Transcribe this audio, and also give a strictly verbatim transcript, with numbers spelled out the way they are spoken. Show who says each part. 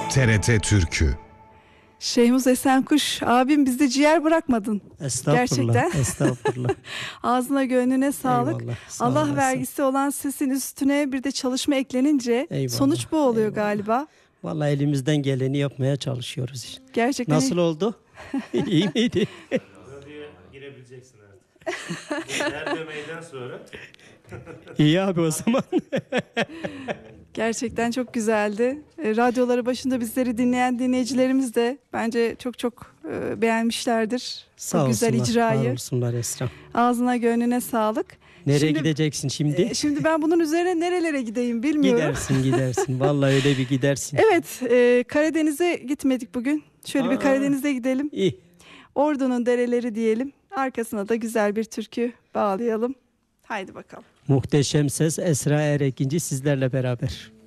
Speaker 1: T R T Türkü.
Speaker 2: Şeyhmuz Esenkuş abim bizde ciğer bırakmadın.
Speaker 3: Estağfurullah.
Speaker 2: Gerçekten.
Speaker 3: Estağfurullah.
Speaker 2: Ağzına gönlüne sağlık.
Speaker 3: Eyvallah, sağ
Speaker 2: Allah
Speaker 3: olasın.
Speaker 2: vergisi olan sesin üstüne bir de çalışma eklenince
Speaker 3: Eyvallah,
Speaker 2: sonuç bu oluyor
Speaker 3: eyvallah.
Speaker 2: galiba.
Speaker 3: Vallahi elimizden geleni yapmaya çalışıyoruz işte.
Speaker 2: Gerçekten.
Speaker 3: Nasıl oldu? İyi miydi?
Speaker 4: Radyoya girebileceksin artık. Her demeyden sonra.
Speaker 3: İyi abi o zaman.
Speaker 2: Gerçekten çok güzeldi. E, radyoları başında bizleri dinleyen dinleyicilerimiz de bence çok çok e, beğenmişlerdir.
Speaker 3: Sağ
Speaker 2: Bu güzel
Speaker 3: olsunlar,
Speaker 2: icrayı.
Speaker 3: Sağ olsunlar Esra.
Speaker 2: Ağzına gönlüne sağlık.
Speaker 3: Nereye
Speaker 2: Şimdi-
Speaker 3: gideceksin şimdi?
Speaker 2: E, şimdi ben bunun üzerine nerelere gideyim bilmiyorum.
Speaker 3: Gidersin gidersin. Vallahi öyle bir gidersin.
Speaker 2: Evet, e, Karadeniz'e gitmedik bugün. Şöyle bir
Speaker 3: Aa.
Speaker 2: Karadeniz'e gidelim.
Speaker 3: İyi.
Speaker 2: Ordu'nun dereleri diyelim. Arkasına da güzel bir türkü bağlayalım. Haydi bakalım.
Speaker 3: Muhteşem ses Esra Erekinci sizlerle beraber.